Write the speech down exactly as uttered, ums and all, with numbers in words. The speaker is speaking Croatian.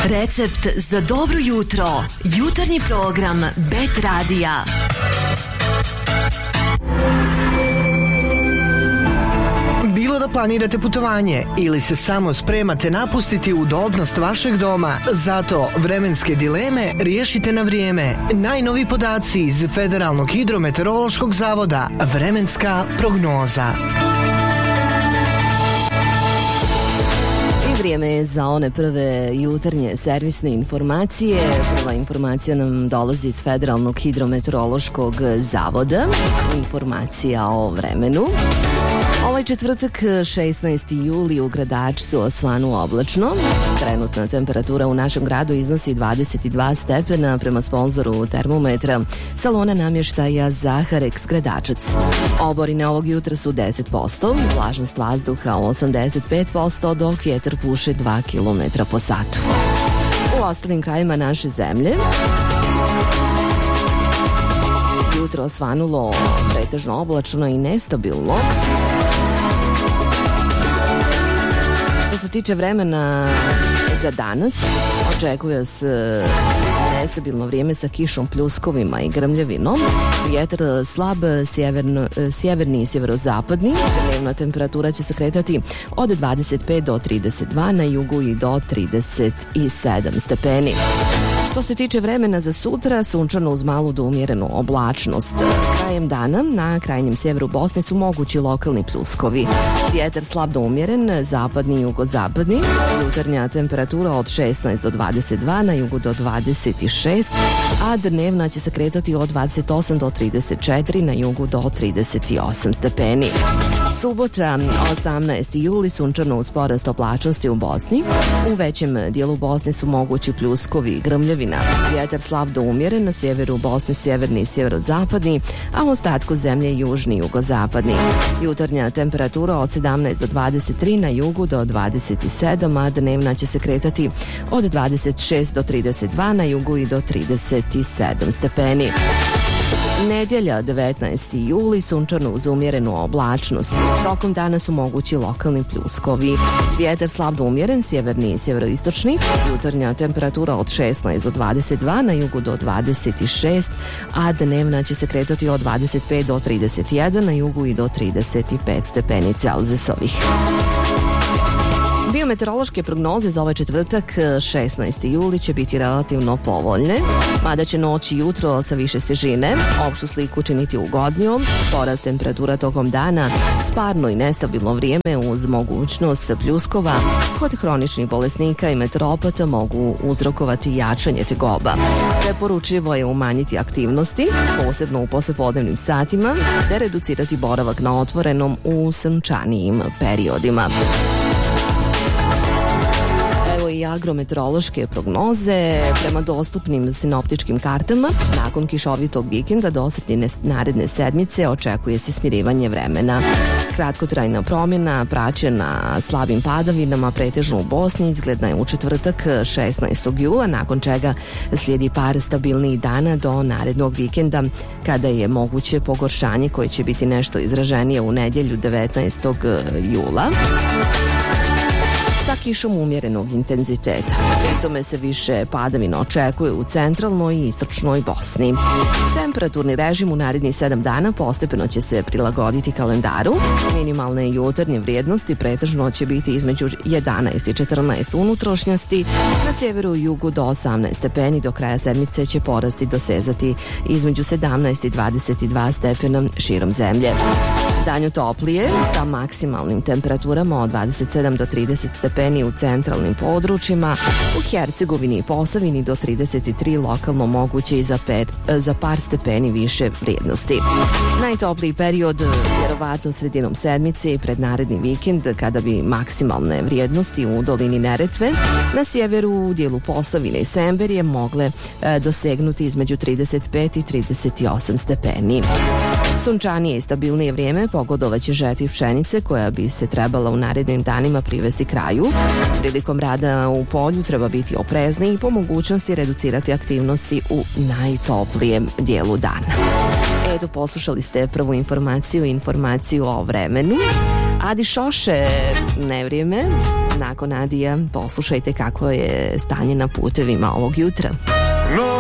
Recept za dobro jutro. Jutarnji program Bet Radija. Bilo da planirate putovanje ili se samo spremate napustiti udobnost vašeg doma, zato vremenske dileme riješite na vrijeme. Najnoviji podaci iz Federalnog hidrometeorološkog zavoda. Vremenska prognoza. Vrijeme je za one prve jutarnje servisne informacije. Prva informacija nam dolazi iz Federalnog hidrometeorološkog zavoda. Informacija o vremenu. Ovaj četvrtak, šesnaesti juli, u Gradačcu osvanu oblačno. Trenutna temperatura u našem gradu iznosi dvadeset dva stepena prema sponzoru termometra salona namještaja Zaharex Gradačac. Oborine ovog jutra su deset posto, vlažnost vazduha osamdeset pet posto, dok vjetar puše dva kilometra po satu. U ostalim krajima naše zemlje jutro osvanulo pretežno oblačno i nestabilno. Što se tiče vremena za danas, očekuje se nestabilno vrijeme sa kišom, pljuskovima i grmljavinom. Vjetar slab sjeverno, sjeverni i sjeverozapadni. Dnevna temperatura će se kretati od dvadeset pet do trideset dva, na jugu i do trideset sedam stepeni. Što se tiče vremena za sutra, sunčano uz malu do umjerenu oblačnost. Krajem dana na krajnjem sjeveru Bosne su mogući lokalni pljuskovi. Vjetar slab do umjeren, zapadni i jugozapadni. Jutarnja temperatura od šesnaest do dvadeset dva, na jugu do dvadeset šest, a dnevna će se kretati od dvadeset osam do trideset četiri, na jugu do trideset osam stepeni. Subota, osamnaesti juli, sunčano uz porast oblačnosti u Bosni. U većem dijelu Bosne su mogući pljuskovi i grmljavina. Vjetar slab do umjeren, na sjeveru Bosne sjeverni i sjeverozapadni, a u ostatku zemlje južni i jugozapadni. Jutarnja temperatura od sedamnaest do dvadeset tri, na jugu do dvadeset sedam, a dnevna će se kretati od dvadeset šest do trideset dva, na jugu i do trideset sedam stepeni. Nedjelja, devetnaesti juli, sunčano uz umjerenu oblačnost. Tokom dana su mogući lokalni pljuskovi. Vjetar slab do umjeren, sjeverni i sjeveroistočni. Jutarnja temperatura od šesnaest do dvadeset dva, na jugu do dvadeset šest, a dnevna će se kretati od dvadeset pet do trideset jedan, na jugu i do trideset pet stepeni Celzijusovih. Biometeorološke prognoze za ovaj četvrtak, šesnaesti juli, će biti relativno povoljne, mada će noć i jutro sa više svježine opštu sliku činiti ugodnijom. Porast temperatura tokom dana, sparno i nestabilno vrijeme uz mogućnost pljuskova kod hroničnih bolesnika i meteoropata mogu uzrokovati jačanje tegoba. Preporučivo je umanjiti aktivnosti, posebno u poslepodnevnim satima, te reducirati boravak na otvorenom u sunčanijim periodima. I agrometeorološke prognoze. Prema dostupnim sinoptičkim kartama, nakon kišovitog vikenda do sredine naredne sedmice očekuje se smirivanje vremena. Kratkotrajna promjena praćena slabim padavinama pretežno u Bosni izgledna je u četvrtak, šesnaestog jula, nakon čega slijedi par stabilnijih dana do narednog vikenda, kada je moguće pogoršanje koje će biti nešto izraženije u nedjelju, devetnaestog jula. Sa kišom umjerenog intenziteta. Pritome se više padavina očekuje u centralnoj i istočnoj Bosni. Temperaturni režim u narednih sedam dana postepeno će se prilagoditi kalendaru. Minimalne jutarnje vrijednosti pretežno će biti između jedanaest i četrnaest unutrašnjosti, na sjeveru i jugu do osamnaest stepeni, do kraja sedmice će porasti dosezati između sedamnaest i dvadeset dva stepena širom zemlje. Danju toplije sa maksimalnim temperaturama od dvadeset sedam do trideset stepeni u centralnim područjima, u Hercegovini i Posavini do trideset tri, lokalno moguće i za, pet, za par stepeni više vrijednosti. Najtopliji period vjerovatno sredinom sedmice i pred naredni vikend, kada bi maksimalne vrijednosti u dolini Neretve, na sjeveru u dijelu Posavine i Semberije mogle e, dosegnuti između trideset pet i trideset osam stepeni. Sunčanije i stabilnije vrijeme pogodovaće žetvi pšenice koja bi se trebala u narednim danima privesti kraju. Prilikom rada u polju treba biti oprezniji i po mogućnosti reducirati aktivnosti u najtoplijem dijelu dana. Eto, poslušali ste prvu informaciju, informaciju o vremenu. Adi Šoše, nevrijeme. Nakon Adija poslušajte kako je stanje na putevima ovog jutra.